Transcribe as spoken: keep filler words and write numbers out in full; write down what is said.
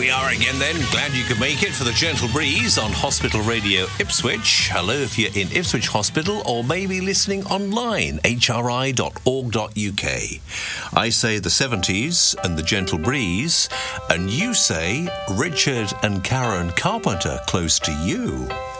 we are again then. Glad you could make it for the Gentle Breeze on Hospital Radio Ipswich. Hello if you're in Ipswich Hospital or maybe listening online, h r i dot org dot u k. I say the seventies and the Gentle Breeze, and you say Richard and Karen Carpenter close to you.